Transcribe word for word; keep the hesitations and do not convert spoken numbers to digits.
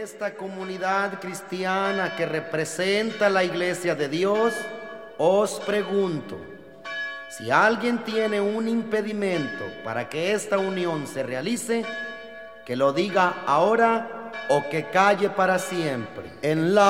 esta comunidad cristiana que representa la Iglesia de Dios, os pregunto, si alguien tiene un impedimento para que esta unión se realice, que lo diga ahora o que calle para siempre. En la